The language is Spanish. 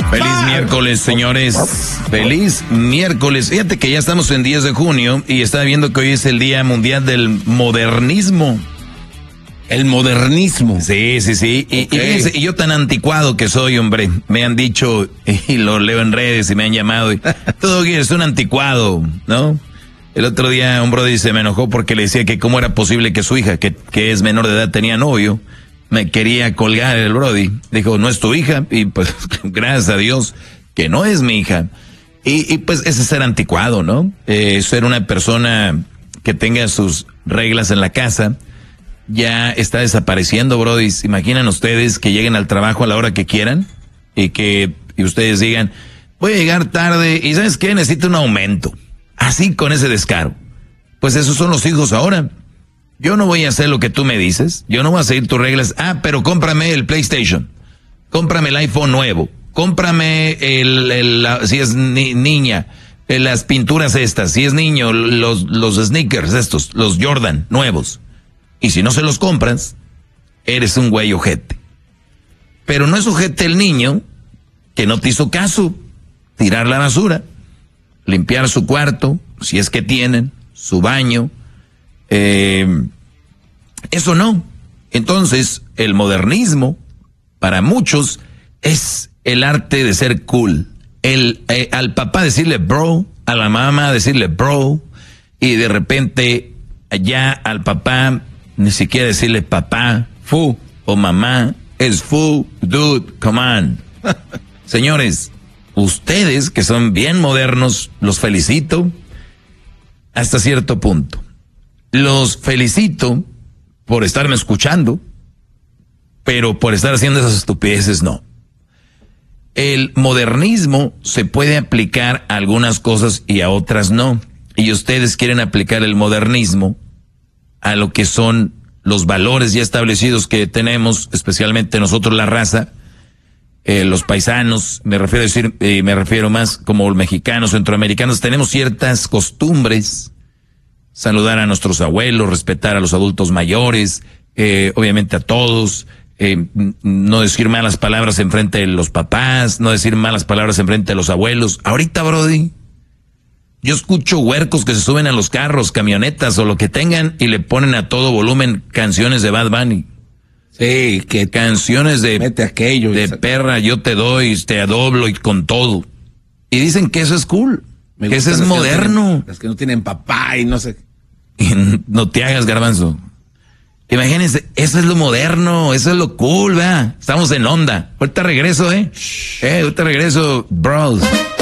Feliz miércoles, señores. Feliz miércoles. Fíjate que ya estamos en 10 de junio y estaba viendo que hoy es el Día Mundial del Modernismo. El modernismo. Sí. Okay. Y yo tan anticuado que soy, hombre. Me han dicho, y lo leo en redes y me han llamado. Todo es un anticuado, ¿no? El otro día un brody se me enojó porque le decía que cómo era posible que su hija, que es menor de edad, tenía novio. Me quería colgar el brody. Dijo, no es tu hija. Y pues, gracias a Dios, que no es mi hija. Y pues ese es ser anticuado, ¿no? Ser una persona que tenga sus reglas en la casa. Ya está desapareciendo, brody. Imaginan ustedes que lleguen al trabajo a la hora que quieran y ustedes digan, voy a llegar tarde y ¿sabes qué? Necesito un aumento. Así con ese descaro. Pues esos son los hijos ahora. Yo no voy a hacer lo que tú me dices. Yo no voy a seguir tus reglas. Ah, pero cómprame el PlayStation. Cómprame el iPhone nuevo. Cómprame si es niña, las pinturas estas. Si es niño, los sneakers estos, los Jordan nuevos. Y si no se los compras, eres un güey ojete. Pero no es ojete el niño que no te hizo caso. Tirar la basura. Limpiar su cuarto, si es que tienen, su baño. Eso no. Entonces, el modernismo, para muchos, es el arte de ser cool. Al papá decirle bro, a la mamá decirle bro, y de repente, ya al papá, ni siquiera decirle papá, fu, o mamá, es fu, dude, come on. Señores, ustedes que son bien modernos, los felicito hasta cierto punto. Los felicito por estarme escuchando, pero por estar haciendo esas estupideces no. El modernismo se puede aplicar a algunas cosas y a otras no. Y ustedes quieren aplicar el modernismo a lo que son los valores ya establecidos que tenemos, especialmente nosotros la raza. Los paisanos, me refiero más como mexicanos, centroamericanos, tenemos ciertas costumbres, saludar a nuestros abuelos, respetar a los adultos mayores, obviamente a todos, no decir malas palabras enfrente de los papás, no decir malas palabras enfrente de los abuelos. Ahorita, brody, yo escucho huercos que se suben a los carros, camionetas o lo que tengan y le ponen a todo volumen canciones de Bad Bunny. Sí, que canciones de mete aquello de perra, yo te doy, te adoblo y con todo. Y dicen que eso es cool, que eso es moderno. Las que no tienen papá y no sé. Y no te hagas, garbanzo. Imagínense, eso es lo moderno, eso es lo cool, ¿verdad? Estamos en onda. Ahorita regreso, ahorita regreso, bros.